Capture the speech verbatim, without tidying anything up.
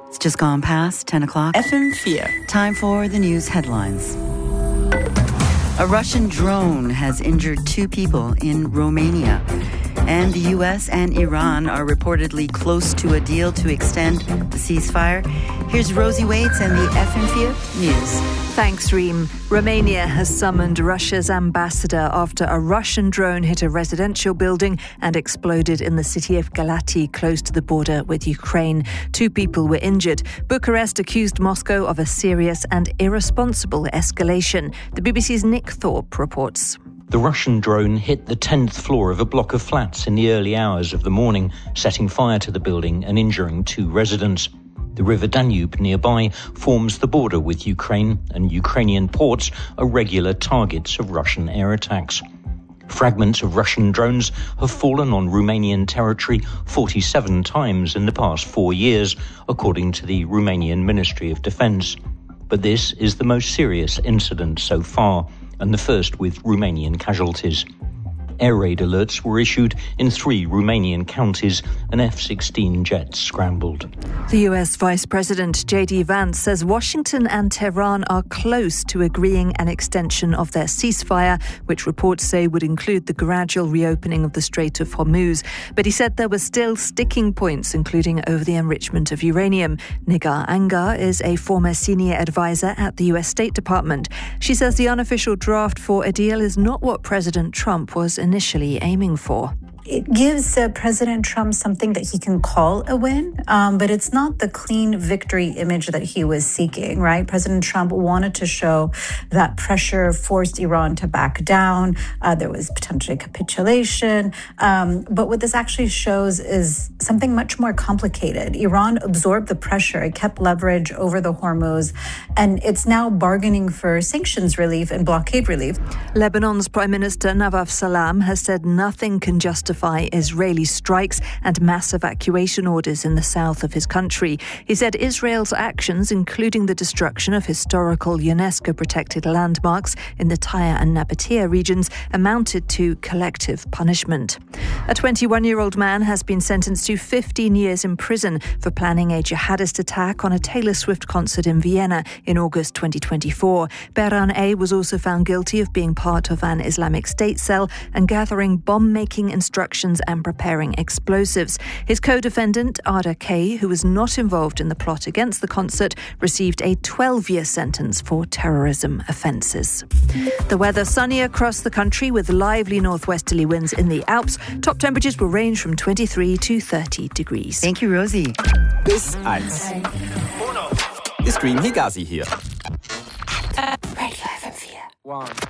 It's just gone past ten o'clock. F M four. Time for the news headlines. A Russian drone has injured two people in Romania. And the U S and Iran are reportedly close to a deal to extend the ceasefire. Here's Rosie Waits and the F M four News. Thanks, Reem. Romania has summoned Russia's ambassador after a Russian drone hit a residential building and exploded in the city of Galați, close to the border with Ukraine. Two people were injured. Bucharest accused Moscow of a serious and irresponsible escalation. The B B C's Nick Thorpe reports. The Russian drone hit the tenth floor of a block of flats in the early hours of the morning, setting fire to the building and injuring two residents. The River Danube nearby forms the border with Ukraine, and Ukrainian ports are regular targets of Russian air attacks. Fragments of Russian drones have fallen on Romanian territory forty-seven times in the past four years, according to the Romanian Ministry of Defence. But this is the most serious incident so far, and the first with Romanian casualties. Air raid alerts were issued in three Romanian counties and F sixteen jets scrambled. The U S Vice President J D Vance says Washington and Tehran are close to agreeing an extension of their ceasefire, which reports say would include the gradual reopening of the Strait of Hormuz. But he said there were still sticking points, including over the enrichment of uranium. Nigar Angar is a former senior advisor at the U S State Department. She says the unofficial draft for a deal is not what President Trump was initially aiming for. It gives uh, President Trump something that he can call a win, um, but it's not the clean victory image that he was seeking, right? President Trump wanted to show that pressure forced Iran to back down. Uh, there was potentially capitulation. Um, but what this actually shows is something much more complicated. Iran absorbed the pressure. It kept leverage over the Hormuz, and it's now bargaining for sanctions relief and blockade relief. Lebanon's Prime Minister Nawaf Salam has said nothing can justify Israeli strikes and mass evacuation orders in the south of his country. He said Israel's actions, including the destruction of historical UNESCO-protected landmarks in the Tyre and Nabatea regions, amounted to collective punishment. A twenty-one-year-old man has been sentenced to fifteen years in prison for planning a jihadist attack on a Taylor Swift concert in Vienna in August twenty twenty-four. Behran A. was also found guilty of being part of an Islamic State cell and gathering bomb-making instructions and preparing explosives. His co-defendant, Ada K., who was not involved in the plot against the concert, received a twelve-year sentence for terrorism offences. The weather sunny across the country with lively northwesterly winds in the Alps. Top temperatures will range from twenty-three to thirty degrees. Thank you, Rosie. Bis eins. Ist Green Higazi hier. Radio F M four.